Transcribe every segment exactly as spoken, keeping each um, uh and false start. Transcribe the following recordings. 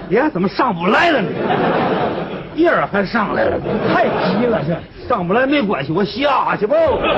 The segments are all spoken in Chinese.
你看怎么上不来了呢？叶儿还上来了， 太急了，这上不来没关系，我下去吧。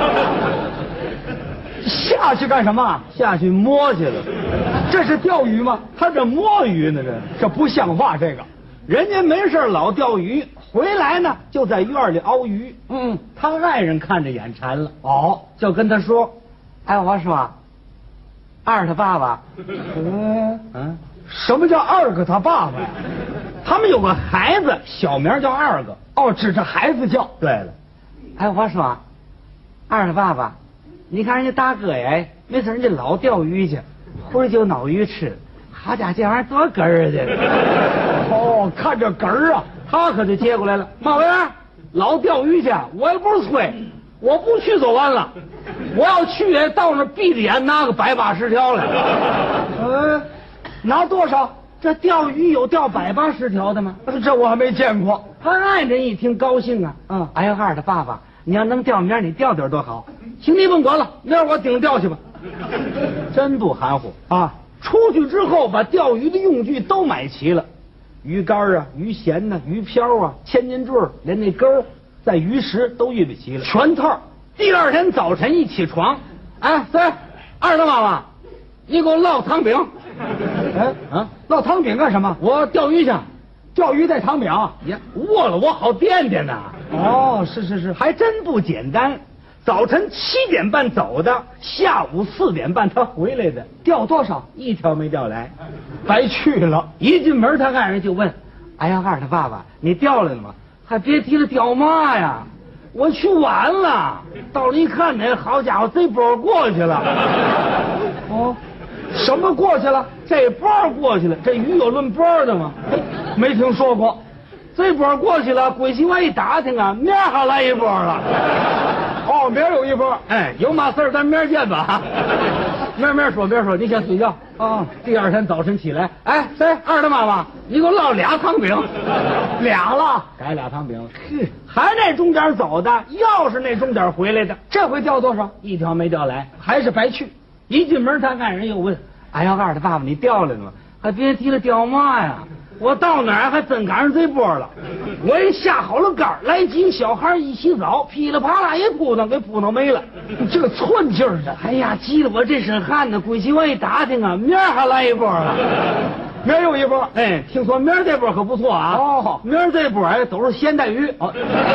下去干什么？ 下去摸去了。 这是钓鱼吗？ 他这摸鱼呢，这这不像话，这个。 人家没事老钓鱼，回来呢就在院里熬鱼。 嗯， 他爱人看着眼馋了， 哦， 就跟他说：“哎，我说，二他爸爸， 嗯嗯， 什么叫二哥他爸爸呀？ 他们有个孩子，小名叫二哥。 哦，指着孩子叫。 对了，哎，我说，二他爸爸，你看人家大哥呀，没事人家老钓鱼去，回就捞鱼吃。好家伙，这玩意儿多哏儿的。 哦，看这哏儿啊， 他可就接过来了。马文，老钓鱼去，我也不是催，我不去就完了。我要去，也到那闭着眼拿个百八十条来。 嗯，拿多少？ 这钓鱼有钓百八十条的吗？ 这我还没见过。 他爱人一听高兴啊， 嗯， 哎呀，二的爸爸，你要能钓，明儿你钓点多好。行，你甭管了，明儿我顶着钓去吧。真不含糊啊！ 出去之后，把钓鱼的用具都买齐了，鱼竿啊、鱼弦呐、鱼漂啊、千斤坠，连那钩、在鱼食都预备齐了，全套。第二天早晨一起床，哎，三二的妈妈，你给我烙糖饼。 哎啊， 烙糖饼干什么？ 我钓鱼去。 钓鱼带糖饼呀？ 握了我好垫垫呐。 哦，是是是， 还真不简单。早晨七点半走的，下午四点半他回来的。 钓多少？ 一条没钓来， 白去了。 一进门，他爱人就问：“哎呀，二他爸爸，你钓来了吗？还别提了，钓嘛呀？我去晚了。到了一看呢，好家伙，这波过去了。 哦，什么过去了？ 这波过去了。这鱼有论波的吗？ 没听说过。 这波过去了，归西我一打听啊，明儿还来一波了。 哦，明儿有一波。 哎，有嘛事儿咱明儿见吧。明儿明儿说，明儿说，你先睡觉啊。 第二天早晨起来，哎，谁？二的妈妈，你给我烙俩糖饼。 俩了， 改俩糖饼了。还那中间走的，要是那中间回来的， 这回钓多少？ 一条没钓来， 还是白去。 一进门，他爱人又问：“哎呀，二的爸爸，你钓来了吗？还别提了，钓嘛呀？我到哪儿还真赶上这波了。我一下好了杆，来几个小孩一洗澡，噼里啪啦一扑腾，给扑腾没了。 这个寸劲儿的， 哎呀，急得我这身汗呢。归去我一打听啊，明儿还来一波了。 明儿又一波。 哎，听说明儿这波可不错啊。 哦， 明儿这波哎都是咸带鱼。哦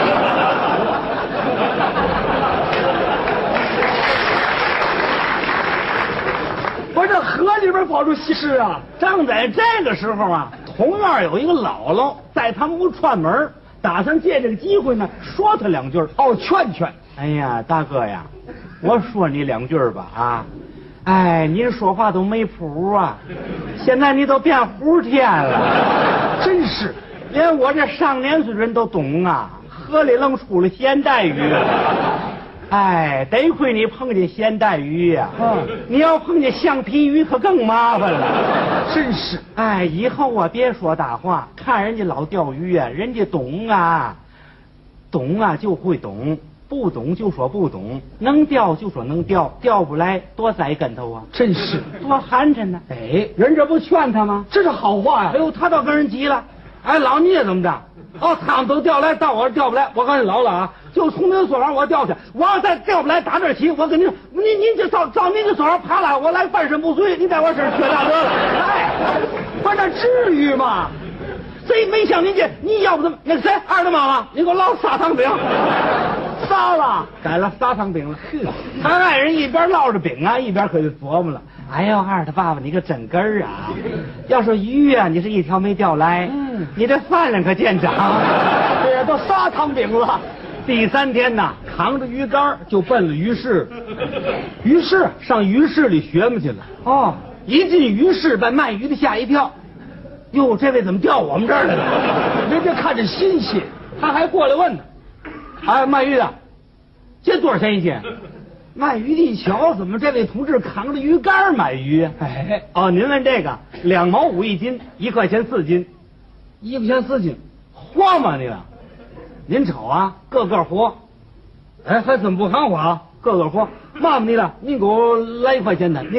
我这河里边跑出西施啊！ 正在这个时候啊，同院有一个姥姥在他们屋串门，打算借这个机会呢说他两句。 哦，劝劝。 哎呀，大哥呀，我说你两句吧啊！哎，您说话都没谱啊！现在你都变胡天了， 真是， 连我这上年岁人都懂啊！河里愣出了咸带鱼。哎，得亏你碰见咸带鱼呀、啊！ 嗯， 你要碰见橡皮鱼可更麻烦了。 真是， 哎，以后啊别说大话，看人家老钓鱼啊，人家懂啊，懂啊就会懂，不懂就说不懂，能钓就说能钓，钓不来多栽跟头啊！ 真是， 多寒碜呢！ 哎， 人这不劝他吗？ 这是好话呀！ 哎呦，他倒跟人急了。哎，老你也怎么着？哦，他们都钓来，到我这钓不来。我告诉你，老了啊，就从您手上我钓去。我要再钓不来，打这起，我跟您说，您您就照照您的手上爬来，我来半身不遂，你在我身上缺大德了。哎， 不是至于吗？ 谁没像您这？你要不怎么？那个谁，二的妈妈，你给我烙仨糖饼。 仨了， 改了仨糖饼了。他爱人一边烙着饼啊，一边可就琢磨了。哎呀，二的爸爸，你个真根儿啊！要说鱼啊，你是一条没钓来，嗯，你这饭量可见长。 这都仨糖饼了。 第三天呐，扛着鱼竿就奔了鱼市。鱼市上鱼市里学嘛去了。 哦， 一进鱼市，把卖鱼的吓一跳。哟，这位怎么调我们这儿来了？ 人家看着新鲜， 他还过来问呢。哎，卖鱼的，这多少钱一斤？卖鱼的一瞧，怎么这位同志扛着鱼竿买鱼？ 哎， 哦，您问这个，两毛五一斤，一块钱四斤，一块钱四斤，活吗你了？您瞅啊，个个活。哎，还真不含糊啊，个个活。骂骂你了，您给我来一块钱的。